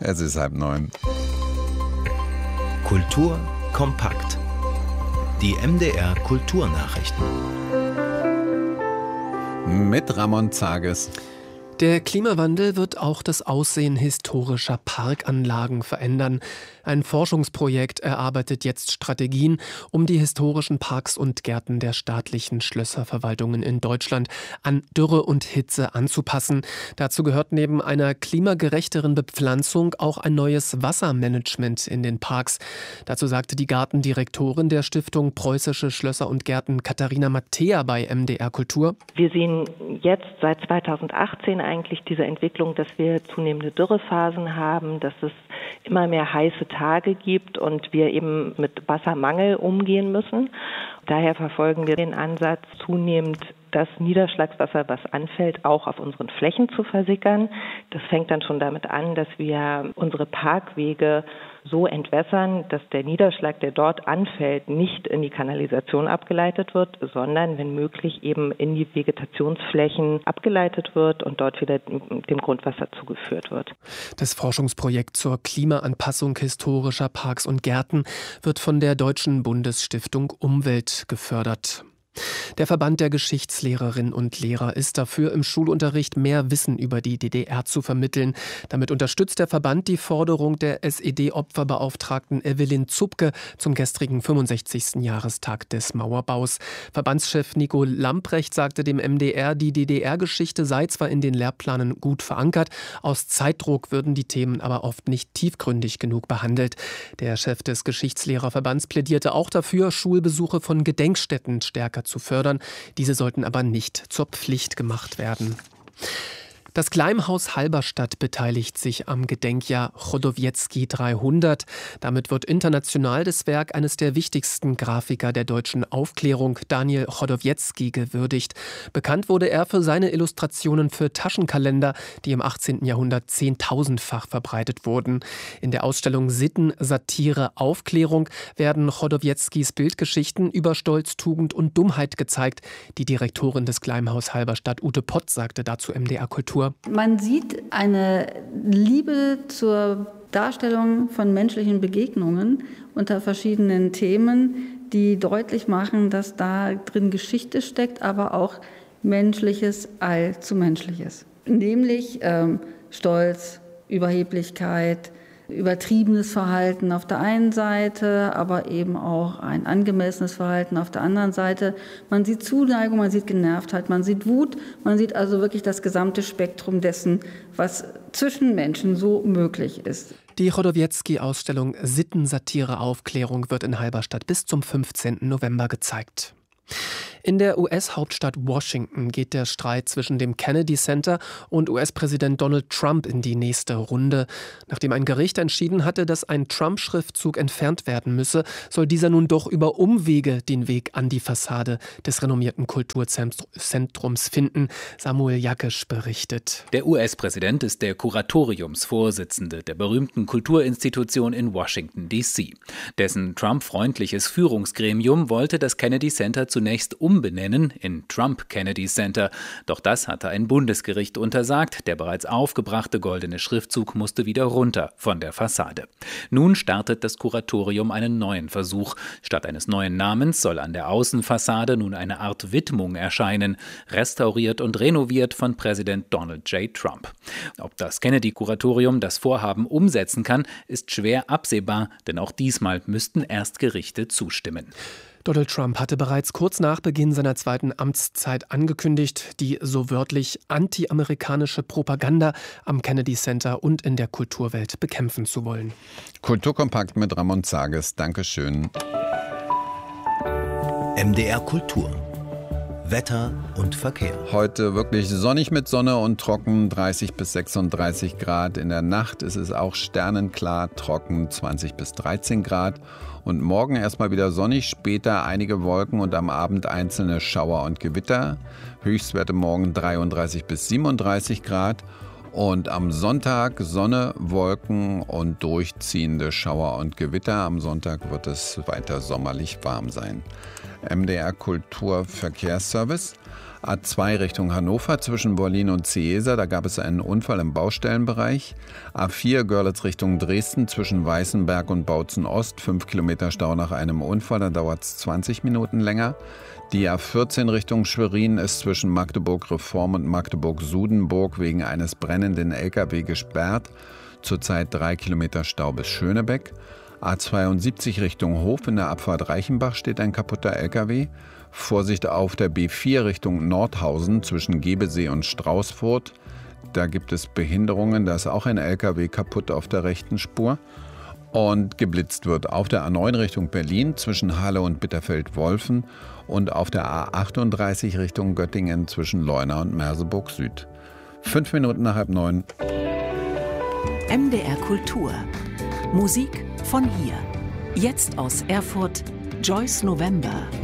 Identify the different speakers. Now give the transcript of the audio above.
Speaker 1: Es ist 8:30.
Speaker 2: Kultur kompakt. Die MDR Kulturnachrichten.
Speaker 1: Mit Ramon Zages.
Speaker 3: Der Klimawandel wird auch das Aussehen historischer Parkanlagen verändern. Ein Forschungsprojekt erarbeitet jetzt Strategien, um die historischen Parks und Gärten der staatlichen Schlösserverwaltungen in Deutschland an Dürre und Hitze anzupassen. Dazu gehört neben einer klimagerechteren Bepflanzung auch ein neues Wassermanagement in den Parks. Dazu sagte die Gartendirektorin der Stiftung Preußische Schlösser und Gärten Katharina Mattea bei MDR Kultur.
Speaker 4: Wir sehen jetzt seit 2018 eigentlich diese Entwicklung, dass wir zunehmende Dürrephasen haben, dass es immer mehr heiße Tage gibt und wir eben mit Wassermangel umgehen müssen. Daher verfolgen wir den Ansatz, zunehmend das Niederschlagswasser, was anfällt, auch auf unseren Flächen zu versickern. Das fängt dann schon damit an, dass wir unsere Parkwege so entwässern, dass der Niederschlag, der dort anfällt, nicht in die Kanalisation abgeleitet wird, sondern wenn möglich eben in die Vegetationsflächen abgeleitet wird und dort wieder dem Grundwasser zugeführt wird.
Speaker 3: Das Forschungsprojekt zur Klimaanpassung historischer Parks und Gärten wird von der Deutschen Bundesstiftung Umwelt gefördert. Der Verband der Geschichtslehrerinnen und Lehrer ist dafür, im Schulunterricht mehr Wissen über die DDR zu vermitteln. Damit unterstützt der Verband die Forderung der SED-Opferbeauftragten Evelyn Zupke zum gestrigen 65. Jahrestag des Mauerbaus. Verbandschef Nico Lamprecht sagte dem MDR, die DDR-Geschichte sei zwar in den Lehrplanen gut verankert, aus Zeitdruck würden die Themen aber oft nicht tiefgründig genug behandelt. Der Chef des Geschichtslehrerverbands plädierte auch dafür, Schulbesuche von Gedenkstätten stärker zu fördern. Diese sollten aber nicht zur Pflicht gemacht werden. Das Gleimhaus Halberstadt beteiligt sich am Gedenkjahr Chodowiecki 300. Damit wird international das Werk eines der wichtigsten Grafiker der deutschen Aufklärung, Daniel Chodowiecki, gewürdigt. Bekannt wurde er für seine Illustrationen für Taschenkalender, die im 18. Jahrhundert zehntausendfach verbreitet wurden. In der Ausstellung Sitten, Satire, Aufklärung werden Chodowieckis Bildgeschichten über Stolz, Tugend und Dummheit gezeigt. Die Direktorin des Gleimhaus Halberstadt, Ute Pott, sagte dazu MDR Kultur:
Speaker 5: Man sieht eine Liebe zur Darstellung von menschlichen Begegnungen unter verschiedenen Themen, die deutlich machen, dass da drin Geschichte steckt, aber auch Menschliches allzu Menschliches. Nämlich Stolz, Überheblichkeit, übertriebenes Verhalten auf der einen Seite, aber eben auch ein angemessenes Verhalten auf der anderen Seite. Man sieht Zuneigung, man sieht Genervtheit, man sieht Wut, man sieht also wirklich das gesamte Spektrum dessen, was zwischen Menschen so möglich ist.
Speaker 3: Die Chodowiecki-Ausstellung Sitten, Satire, Aufklärung wird in Halberstadt bis zum 15. November gezeigt. In der US-Hauptstadt Washington geht der Streit zwischen dem Kennedy Center und US-Präsident Donald Trump in die nächste Runde. Nachdem ein Gericht entschieden hatte, dass ein Trump-Schriftzug entfernt werden müsse, soll dieser nun doch über Umwege den Weg an die Fassade des renommierten Kulturzentrums finden. Samuel Jakisch berichtet.
Speaker 6: Der US-Präsident ist der Kuratoriumsvorsitzende der berühmten Kulturinstitution in Washington, D.C. Dessen Trump-freundliches Führungsgremium wollte das Kennedy Center zunächst umbenennen in Trump Kennedy Center. Doch das hatte ein Bundesgericht untersagt. Der bereits aufgebrachte goldene Schriftzug musste wieder runter von der Fassade. Nun startet das Kuratorium einen neuen Versuch. Statt eines neuen Namens soll an der Außenfassade nun eine Art Widmung erscheinen, restauriert und renoviert von Präsident Donald J. Trump. Ob das Kennedy-Kuratorium das Vorhaben umsetzen kann, ist schwer absehbar, denn auch diesmal müssten erst Gerichte zustimmen.
Speaker 3: Donald Trump hatte bereits kurz nach Beginn seiner zweiten Amtszeit angekündigt, die so wörtlich anti-amerikanische Propaganda am Kennedy Center und in der Kulturwelt bekämpfen zu wollen.
Speaker 1: Kulturkompakt mit Ramon Zages. Dankeschön.
Speaker 2: MDR Kultur. Wetter und Verkehr.
Speaker 1: Heute wirklich sonnig mit Sonne und trocken, 30 bis 36 Grad. In der Nacht ist es auch sternenklar, trocken, 20 bis 13 Grad. Und morgen erstmal wieder sonnig, später einige Wolken und am Abend einzelne Schauer und Gewitter. Höchstwerte morgen 33 bis 37 Grad. Und am Sonntag Sonne, Wolken und durchziehende Schauer und Gewitter. Am Sonntag wird es weiter sommerlich warm sein. MDR Kulturverkehrsservice. A2 Richtung Hannover zwischen Borlin und Ciesa, da gab es einen Unfall im Baustellenbereich. A4 Görlitz Richtung Dresden zwischen Weißenberg und Bautzen Ost, 5 Kilometer Stau nach einem Unfall, da dauert es 20 Minuten länger. Die A14 Richtung Schwerin ist zwischen Magdeburg-Reform und Magdeburg-Sudenburg wegen eines brennenden LKW gesperrt. Zurzeit 3 Kilometer Stau bis Schönebeck. A72 Richtung Hof in der Abfahrt Reichenbach steht ein kaputter LKW. Vorsicht auf der B4 Richtung Nordhausen zwischen Gebesee und Straußfurt. Da gibt es Behinderungen, da ist auch ein LKW kaputt auf der rechten Spur. Und geblitzt wird auf der A9 Richtung Berlin zwischen Halle und Bitterfeld-Wolfen und auf der A38 Richtung Göttingen zwischen Leuna und Merseburg Süd. 5 Minuten nach 8:30.
Speaker 7: MDR Kultur. Musik von hier. Jetzt aus Erfurt, Joyce November.